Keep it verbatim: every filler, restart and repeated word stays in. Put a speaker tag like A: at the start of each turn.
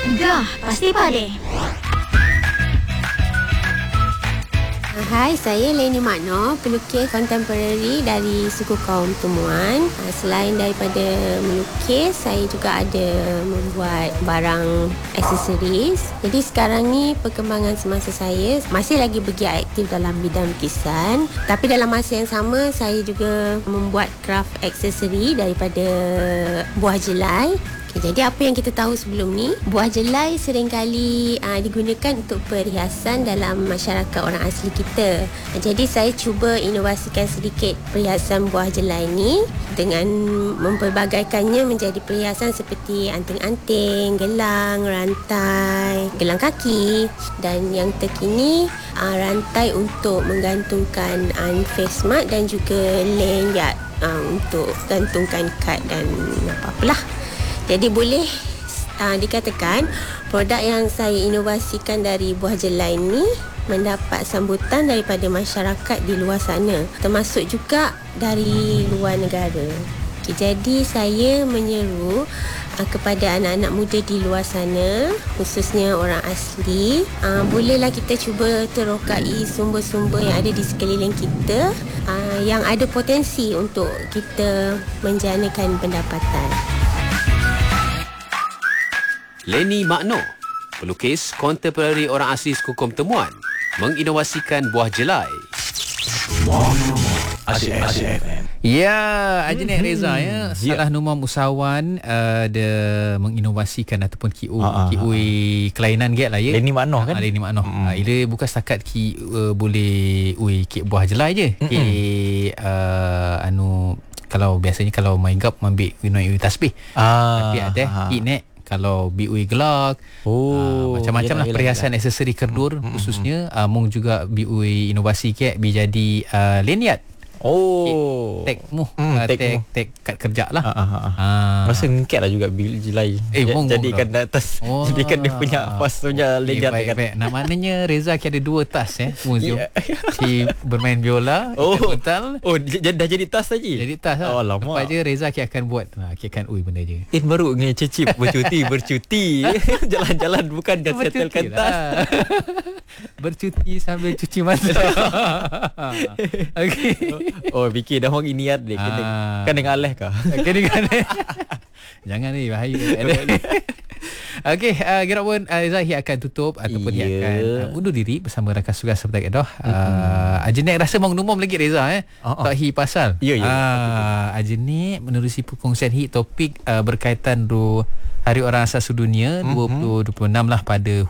A: Gah, pasti pade.
B: Hai, saya Leni Makno, pelukis kontemporari dari suku kaum Temuan. Selain daripada melukis, saya juga ada membuat barang aksesoris. Jadi sekarang ni perkembangan semasa saya masih lagi bergiat aktif dalam bidang lukisan. Tapi dalam masa yang sama, saya juga membuat craft aksesori daripada buah jelai. Okay, jadi apa yang kita tahu sebelum ni, buah jelai seringkali uh, digunakan untuk perhiasan dalam masyarakat orang asli kita. Uh, jadi saya cuba inovasikan sedikit perhiasan buah jelai ni dengan mempelbagaikannya menjadi perhiasan seperti anting-anting, gelang, rantai, gelang kaki, dan yang terkini uh, rantai untuk menggantungkan uh, face mask dan juga lanyard uh, untuk gantungkan kad dan apa-apalah. Jadi boleh uh, dikatakan produk yang saya inovasikan dari buah jelai ni mendapat sambutan daripada masyarakat di luar sana, termasuk juga dari luar negara. Okay, jadi saya menyeru uh, kepada anak-anak muda di luar sana, khususnya orang asli, uh, bolehlah kita cuba terokai sumber-sumber yang ada di sekeliling kita uh, yang ada potensi untuk kita menjanakan pendapatan.
C: Leni Makno, pelukis kontemporari orang asli suku kaum Temuan, menginovasikan buah jelai.
D: Asyik F M.
E: Ya, Ajenet hmm. Reza ya. Salah Nurman Usahawan uh, dia menginovasikan ataupun Q U
D: uh, uh,
E: Q U kelainan get lah ya.
D: Leni Makno kan?
E: Uh, Leni Makno.
D: Hmm.
E: Uh, dia bukan setakat Q uh, boleh ui kek buah jelai je. Hmm. Kek uh, anu kalau biasanya kalau main gap ambil gunai tasbih.
D: Ah,
E: Tapi ada
D: ah.
E: kit net kalau B U I gelak,
D: oh,
E: uh, macam-macam lah perhiasan
D: yelah.
E: aksesori kerdur
D: mm,
E: khususnya. Uh, mung juga B U I inovasi ke bi jadi uh, lanyard.
D: Oh,
E: Tag mu,
D: mm,
E: uh,
D: tag
E: tag,
D: mu.
E: tag kad kerja lah.
D: Ah, ah, ah.
E: Ah.
D: Rasa ngket lah juga bil jelai.
E: Eh, mung,
D: jadikan
E: mung,
D: atas.
E: oh.
D: Jadikan dia punya pas punya
E: Okay,
D: lanyard
E: baik,
D: kan.
E: baik. Nah, maknanya Reza ada dua tas ya. Museum.
D: Yeah.
E: Si bermain biola,
D: Oh.
E: betul.
D: Oh, j- dah jadi tas saja.
E: Jadi tas lah.
D: Oh, lama.
E: Lepas je Reza akan buat. Nah, akan ui benda je.
D: Eh, baru ngecicip bercuti, bercuti. Jalan-jalan bukan dah settlekan tas.
E: Lah. Bercuti sambil cuci mata. Okey.
D: Oh, fikir dah orang niat dia. Kena,
E: Ah.
D: kan dengan aleh kah?
E: Kena kena. Jangan ni bahaya. Okey, uh, kira pun uh, Zahir akan tutup ataupun dia
D: Yeah.
E: akan uh, undur diri bersama rakan sukan seperti itu. Uh, Ajenek rasa mau ngumum lagi Reza eh.
D: Uh-uh.
E: Tak hi pasal.
D: Ya, ya.
E: Uh, Ajenek menerusi perkongsian hi topik uh, berkaitan do Hari Orang Asal Sedunia mm-hmm. dua puluh dua puluh enam lah pada